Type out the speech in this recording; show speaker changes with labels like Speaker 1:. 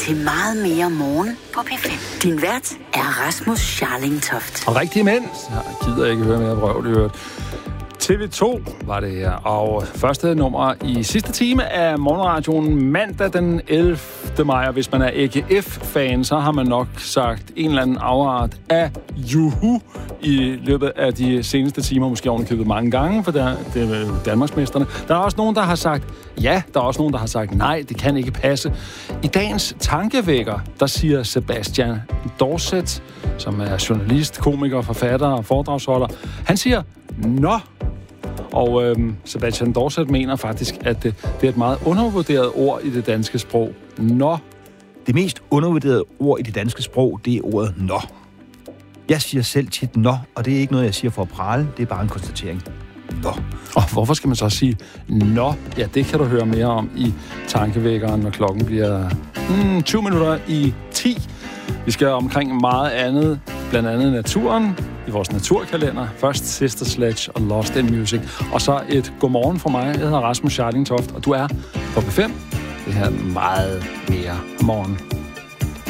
Speaker 1: til meget mere morgen på P5. Din vært er Rasmus Scharlingtoft.
Speaker 2: Og rigtig imens, jeg gider ikke høre mere vrøvl, det hørt. TV2 var det her, og første nummer i sidste time af morgenradioen mandag den 11. maj. Og hvis man er AGF-fan, så har man nok sagt en eller anden afart af juhu i løbet af de seneste timer, måske ovenikøbet mange gange, for det er Danmarksmesterne. Der er også nogen, der har sagt ja, der er også nogen, der har sagt nej, det kan ikke passe. I dagens tankevækker, der siger Sebastian Dorset, som er journalist, komiker, forfatter og foredragsholder, han siger nå. Og Sebastian Dorset mener faktisk, at det er et meget undervurderet ord i det danske sprog. Nå.
Speaker 3: Det mest undervurderede ord i det danske sprog, det er ordet nå. Jeg siger selv tit nå, og det er ikke noget, jeg siger for at prale, det er bare en konstatering. Nå.
Speaker 2: Og hvorfor skal man så sige nå? Ja, det kan du høre mere om i tankevækkeren, når klokken bliver 20 minutter i 10. Vi skal omkring meget andet, blandt andet naturen, i vores naturkalender. Først Sister Sledge og Lost in Music. Og så et godmorgen fra mig. Jeg hedder Rasmus Scharlingtoft, og du er på P5. Det her meget mere morgen.